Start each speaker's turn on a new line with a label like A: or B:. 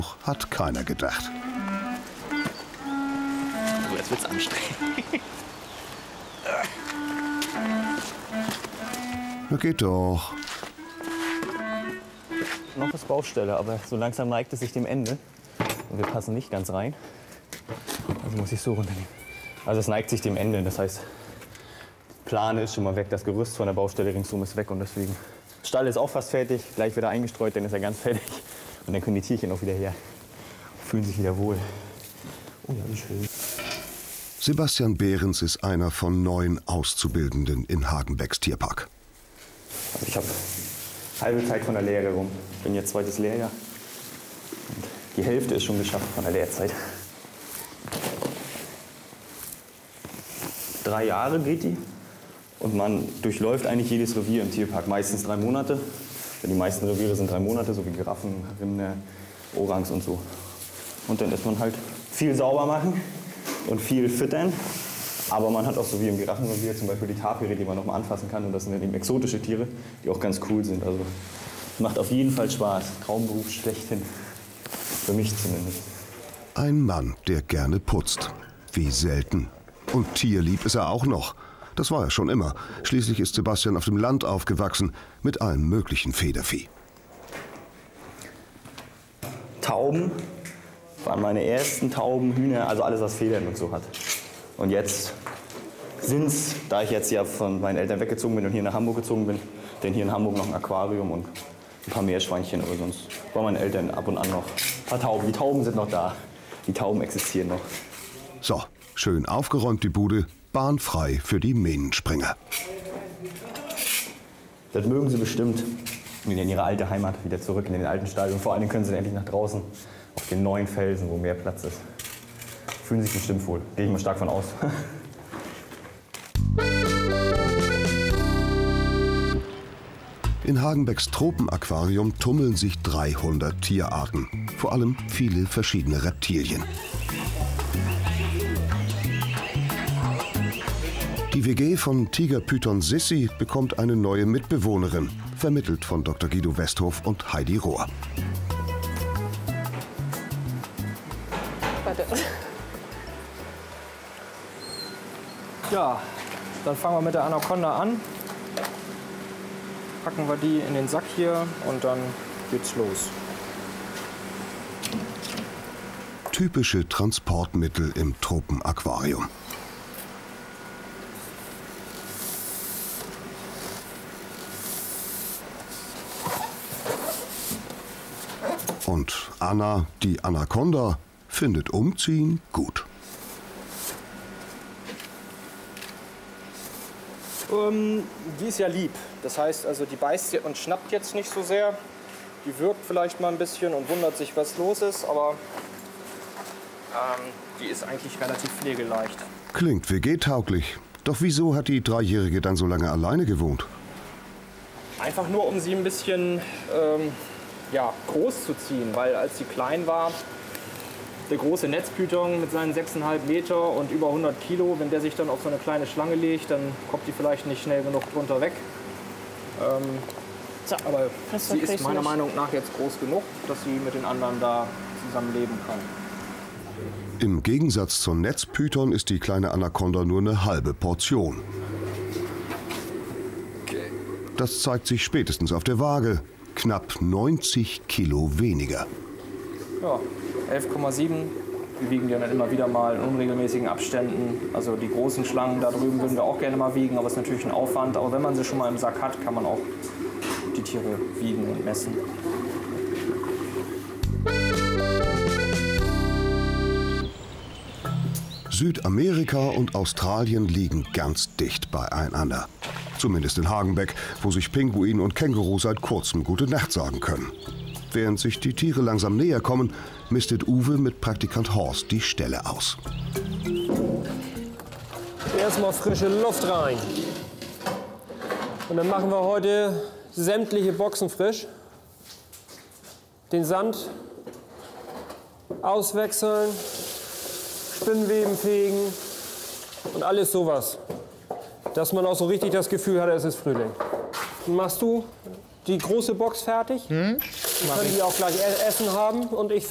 A: Hat keiner gedacht.
B: So, jetzt wird's anstrengend.
A: Na geht doch.
B: Noch ist Baustelle, aber so langsam neigt es sich dem Ende. Und wir passen nicht ganz rein. Also muss ich so runternehmen. Also es neigt sich dem Ende, das heißt, Plane ist schon mal weg, das Gerüst von der Baustelle ringsum ist weg und deswegen. Stall ist auch fast fertig, gleich wieder eingestreut, dann ist er ganz fertig. Und dann können die Tierchen auch wieder her. Fühlen sich wieder wohl. Oh ja, wie schön.
A: Sebastian Behrens ist einer von 9 Auszubildenden in Hagenbecks Tierpark.
B: Also ich habe halbe Zeit von der Lehre rum. Bin jetzt 2. Lehrjahr. Und die Hälfte ist schon geschafft von der Lehrzeit. 3 Jahre geht die. Und man durchläuft eigentlich jedes Revier im Tierpark. Meistens 3 Monate. Denn die meisten Reviere sind 3 Monate, so wie Giraffen, Rinde, Orangs und so. Und dann ist man halt viel sauber machen und viel füttern. Aber man hat auch so wie im Giraffenrevier zum Beispiel die Tapire, die man noch mal anfassen kann. Und das sind dann eben exotische Tiere, die auch ganz cool sind. Also macht auf jeden Fall Spaß. Traumberuf schlechthin. Für mich zumindest.
A: Ein Mann, der gerne putzt. Wie selten. Und tierlieb ist er auch noch. Das war er schon immer. Schließlich ist Sebastian auf dem Land aufgewachsen, mit allem möglichen Federvieh.
B: Tauben waren meine ersten Tauben, Hühner, also alles, was Federn und so hat. Und jetzt sind's, da ich jetzt ja von meinen Eltern weggezogen bin und hier nach Hamburg gezogen bin, denn hier in Hamburg noch ein Aquarium und ein paar Meerschweinchen, aber sonst bei meinen Eltern ab und an noch ein paar Tauben. Die Tauben sind noch da. Die Tauben existieren noch.
A: So, schön aufgeräumt die Bude, bahnfrei für die Mähnenspringer.
B: Das mögen sie bestimmt. In ihre alte Heimat, wieder zurück in den alten Stall. Und vor allem können sie endlich nach draußen auf den neuen Felsen, wo mehr Platz ist. Fühlen sich bestimmt wohl. Gehe ich mal stark von aus.
A: In Hagenbecks Tropenaquarium tummeln sich 300 Tierarten. Vor allem viele verschiedene Reptilien. Die WG von Tigerpython Sissi bekommt eine neue Mitbewohnerin, vermittelt von Dr. Guido Westhof und Heidi Rohr.
C: Warte. Ja, dann fangen wir mit der Anaconda an. Packen wir die in den Sack hier und dann geht's los.
A: Typische Transportmittel im Tropenaquarium. Und Anna, die Anaconda, findet Umziehen gut.
C: Die ist ja lieb. Das heißt, also die beißt und schnappt jetzt nicht so sehr. Die wirkt vielleicht mal ein bisschen und wundert sich, was los ist, aber die ist eigentlich relativ pflegeleicht.
A: Klingt WG-tauglich. Doch wieso hat die Dreijährige dann so lange alleine gewohnt?
C: Einfach nur, um sie ein bisschen ja, groß zu ziehen, weil als sie klein war, der große Netzpython mit seinen 6,5 Meter und über 100 Kilo, wenn der sich dann auf so eine kleine Schlange legt, dann kommt die vielleicht nicht schnell genug drunter weg.
D: So,
C: aber sie ist meiner Meinung nach jetzt groß genug, dass sie mit den anderen da zusammen leben kann.
A: Im Gegensatz zur Netzpython ist die kleine Anaconda nur eine halbe Portion. Das zeigt sich spätestens auf der Waage. Knapp 90 Kilo weniger.
C: Ja, 11,7. Wir wiegen die dann immer wieder mal in unregelmäßigen Abständen. Also die großen Schlangen da drüben würden wir auch gerne mal wiegen, aber es ist natürlich ein Aufwand. Aber wenn man sie schon mal im Sack hat, kann man auch die Tiere wiegen und messen.
A: Südamerika und Australien liegen ganz dicht beieinander. Zumindest in Hagenbeck, wo sich Pinguin und Känguru seit kurzem gute Nacht sagen können. Während sich die Tiere langsam näher kommen, mistet Uwe mit Praktikant Horst die Ställe aus.
E: Erstmal frische Luft rein. Und dann machen wir heute sämtliche Boxen frisch. Den Sand auswechseln, Spinnweben fegen und alles sowas. Dass man auch so richtig das Gefühl hat, es ist Frühling. Machst du die große Box fertig? Dann können die auch gleich Essen haben und ich